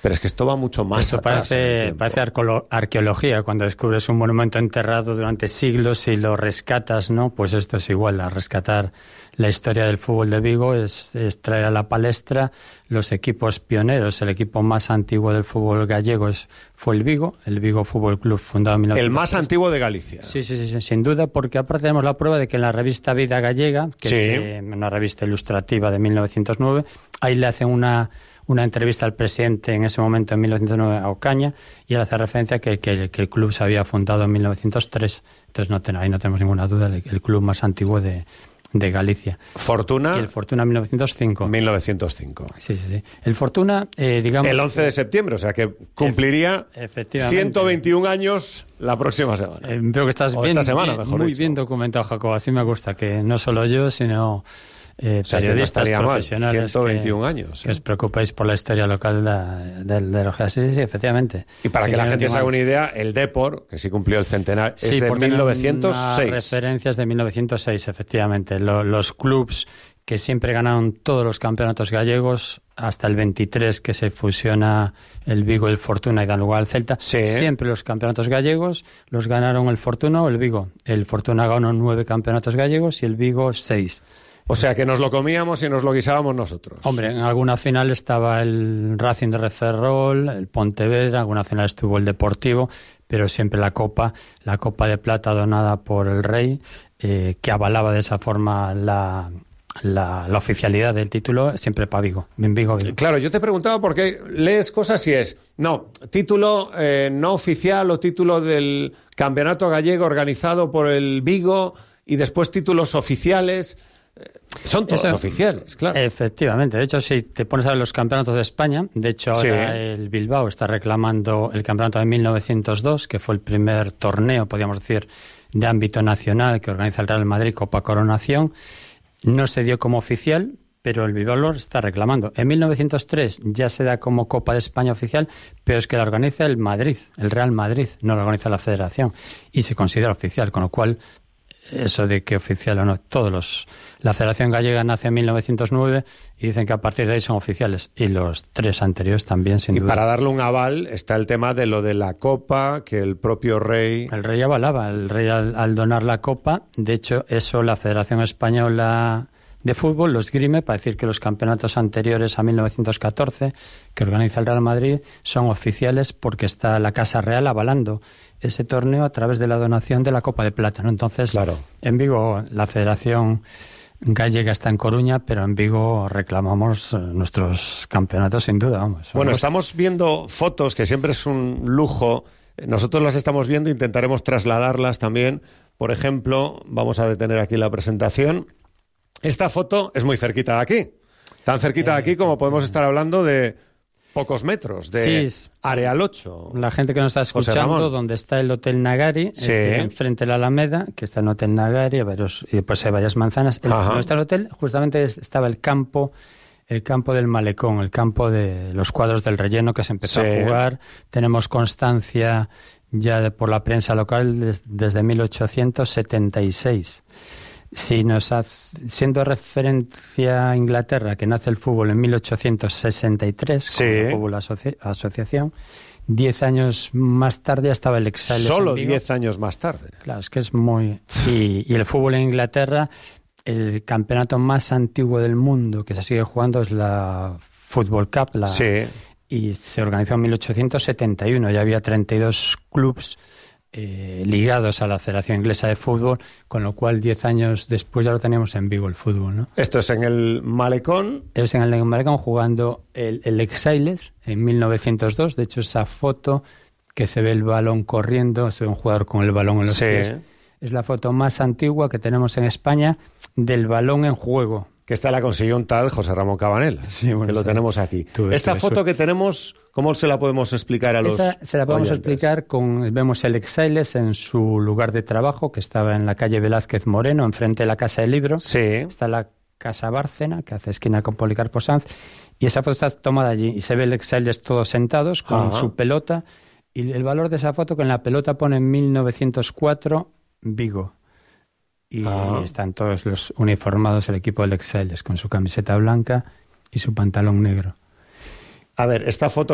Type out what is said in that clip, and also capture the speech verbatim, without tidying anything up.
Pero es que esto va mucho más Eso atrás. parece, parece arqueolo- arqueología, cuando descubres un monumento enterrado durante siglos y lo rescatas, ¿no? Pues esto es igual, a rescatar la historia del fútbol de Vigo es, es traer a la palestra los equipos pioneros. El equipo más antiguo del fútbol gallego es, fue el Vigo, el Vigo Fútbol Club, fundado en mil novecientos tres. El más antiguo de Galicia. Sí, sí, sí, sí, sin duda, porque aparte tenemos la prueba de que en la revista Vida Gallega, que Sí. es eh, una revista ilustrativa de mil novecientos nueve, ahí le hacen una... una entrevista al presidente en ese momento, en mil novecientos nueve, a Ocaña, y él hace referencia a que, que, que el club se había fundado en mil novecientos tres. Entonces no ten, ahí no tenemos ninguna duda, el, el club más antiguo de, de Galicia. Fortuna. Y el Fortuna mil novecientos cinco. mil novecientos cinco. Sí, sí, sí. El Fortuna, eh, digamos... El once de septiembre, o sea que cumpliría Efectivamente. ciento veintiún años la próxima semana. Eh, veo que estás O bien, esta semana, bien, mejor muy dicho. bien documentado, Jacob. Así me gusta, que no solo yo, sino... Eh, O sea, que no periodistas estaría mal, profesionales ciento veintiún que, años, que ¿eh? os preocupáis por la historia local de, de, de los G A. Sí, sí, sí, efectivamente. Y para que la gente se haga una idea, idea, el Depor, que sí cumplió el centenario, sí, es de porque mil novecientos seis. Las referencias de mil novecientos seis, efectivamente. Lo, los clubs que siempre ganaron todos los campeonatos gallegos, hasta el veintitrés que se fusiona el Vigo y el Fortuna y dan lugar al Celta, Sí. siempre los campeonatos gallegos los ganaron el Fortuna o el Vigo. El Fortuna ganó nueve campeonatos gallegos y el Vigo seis. O sea que nos lo comíamos y nos lo guisábamos nosotros. Hombre, en alguna final estaba el Racing de Ferrol, el Pontevedra, en alguna final estuvo el Deportivo, pero siempre la Copa, la Copa de Plata donada por el Rey, eh, que avalaba de esa forma la, la, la oficialidad del título, siempre para Vigo. En Vigo, Vigo. Claro, yo te preguntaba porque lees cosas y es, no, título eh, no oficial o título del campeonato gallego organizado por el Vigo y después títulos oficiales. Son todos Eso, oficiales, claro. Efectivamente. De hecho, si te pones a ver los campeonatos de España, de hecho ahora Sí. el Bilbao está reclamando el campeonato de mil novecientos dos, que fue el primer torneo, podríamos decir, de ámbito nacional que organiza el Real Madrid, Copa Coronación. No se dio como oficial, pero el Bilbao lo está reclamando. En mil novecientos tres ya se da como Copa de España oficial, pero es que la organiza el Madrid, el Real Madrid, no la organiza la Federación, y se considera oficial, con lo cual eso de que oficial o no, todos los... La Federación Gallega nace en mil novecientos nueve y dicen que a partir de ahí son oficiales, y los tres anteriores también, sin Y duda. para darle un aval está el tema de lo de la Copa, que el propio rey... El rey avalaba, el rey al, al donar la Copa, de hecho eso la Federación Española de Fútbol lo esgrime para decir que los campeonatos anteriores a mil novecientos catorce, que organiza el Real Madrid, son oficiales porque está la Casa Real avalando ese torneo a través de la donación de la Copa de Plata, ¿no? Entonces, Claro. en Vigo la Federación Gallega está en Coruña, pero en Vigo reclamamos eh, nuestros campeonatos sin duda, vamos. Bueno, Vamos. estamos viendo fotos, que siempre es un lujo. Nosotros las estamos viendo, intentaremos trasladarlas también. Por ejemplo, vamos a detener aquí la presentación. Esta foto es muy cerquita de aquí. Tan cerquita de aquí como podemos estar hablando de pocos metros, de Sí, Areal ocho. La gente que nos está José escuchando, Ramón. donde está el Hotel Nagari, Sí. eh, enfrente de la Alameda, que está el Hotel Nagari, varios, y después hay varias manzanas. El, Ajá. donde está el hotel, justamente es- estaba el campo, el campo del Malecón, el campo de los cuadros del relleno que se empezó Sí. a jugar. Tenemos constancia ya de- por la prensa local des- desde mil ochocientos setenta y seis. Si nos hace- siendo referencia a Inglaterra, que nace el fútbol en mil ochocientos sesenta y tres, Sí. con la Fútbol Asoci- Asociación, diez años más tarde ya estaba el Exiles Solo en Vigo. diez años más tarde. Claro, es que es muy... Y, y el fútbol en Inglaterra, el campeonato más antiguo del mundo que se sigue jugando es la Football Cup, la, Sí. y se organizó en mil ochocientos setenta y uno. Ya había treinta y dos clubes eh, ligados a la Federación Inglesa de Fútbol, con lo cual diez años después ya lo teníamos en Vigo el fútbol, ¿no? Esto es en el Malecón. Es en el Malecón jugando el, el Exiles en mil novecientos dos. De hecho, esa foto que se ve el balón corriendo, se ve un jugador con el balón en los Sí. pies, es la foto más antigua que tenemos en España del balón en juego. Que esta la consiguió un tal José Ramón Cabanela, Sí, bueno, que lo sí. tenemos aquí. Tuve- Esta tuve foto suerte. que tenemos, ¿cómo se la podemos explicar a los Esa se la podemos oyentes? explicar con... Vemos el Exiles en su lugar de trabajo, que estaba en la calle Velázquez Moreno, enfrente de la Casa del Libro. Sí. Está la Casa Bárcena, que hace esquina con Policarpo Sanz, y esa foto está tomada allí, y se ve el Exiles todos sentados con Ajá. su pelota, y el valor de esa foto, que en la pelota pone mil novecientos cuatro Vigo. Y Ah. están todos los uniformados, el equipo del Exiles, con su camiseta blanca y su pantalón negro. A ver, esta foto